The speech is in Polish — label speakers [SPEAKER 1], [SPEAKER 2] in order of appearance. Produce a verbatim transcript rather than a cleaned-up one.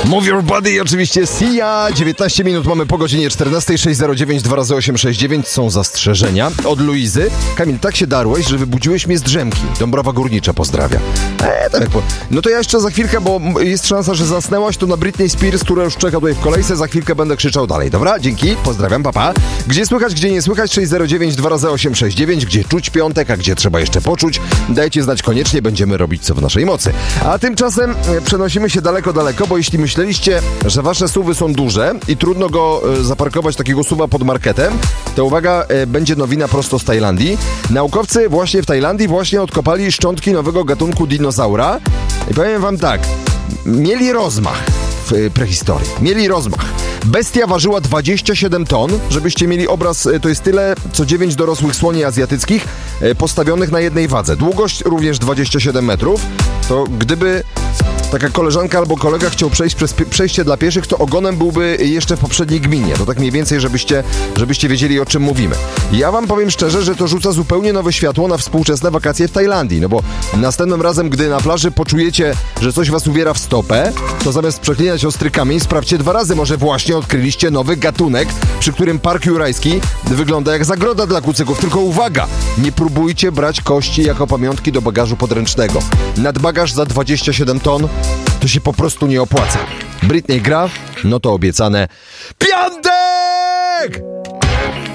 [SPEAKER 1] Move Your Body i oczywiście Sia. dziewiętnaście minut mamy po godzinie czternastej. Sześć zero dziewięć dwa razy osiem sześć dziewięć są zastrzeżenia od Luizy. Kamil, tak się darłeś, że wybudziłeś mnie z drzemki. Dąbrowa Górnicza pozdrawia. Eee, tak po... No to ja jeszcze za chwilkę, bo jest szansa, że zasnęłaś, to na Britney Spears, która już czeka tutaj w kolejce. Za chwilkę będę krzyczał dalej. Dobra? Dzięki. Pozdrawiam. Papa. Pa. Gdzie słychać, gdzie nie słychać? Sześć zero dziewięć dwa razy osiem sześć dziewięć. Gdzie czuć piątek, a gdzie trzeba jeszcze poczuć? Dajcie znać koniecznie. Będziemy robić co w naszej mocy. A tymczasem przenosimy się daleko, daleko, bo jeśli myśleliście, że wasze suwy są duże i trudno go e, zaparkować, takiego suwa pod marketem, to uwaga, e, będzie nowina prosto z Tajlandii. Naukowcy właśnie w Tajlandii właśnie odkopali szczątki nowego gatunku dinozaura i powiem wam tak, mieli rozmach w e, prehistorii, mieli rozmach. Bestia ważyła dwadzieścia siedem ton, żebyście mieli obraz, to jest tyle, co dziewięć dorosłych słoni azjatyckich e, postawionych na jednej wadze. Długość również dwadzieścia siedem metrów, to gdyby taka koleżanka albo kolega chciał przejść przez przejście dla pieszych, to ogonem byłby jeszcze w poprzedniej gminie. To tak mniej więcej, żebyście, żebyście wiedzieli, o czym mówimy. Ja wam powiem szczerze, że to rzuca zupełnie nowe światło na współczesne wakacje w Tajlandii, no bo następnym razem, gdy na plaży poczujecie, że coś was uwiera w stopę, to zamiast przeklinać ostry kamień, sprawdźcie dwa razy, może właśnie odkryliście nowy gatunek, przy którym park jurajski wygląda jak zagroda dla kucyków. Tylko uwaga, nie próbujcie brać kości jako pamiątki do bagażu podręcznego. Nadbagaż za dwadzieścia siedem ton to się po prostu nie opłaca. Britney gra, no to obiecane piątek!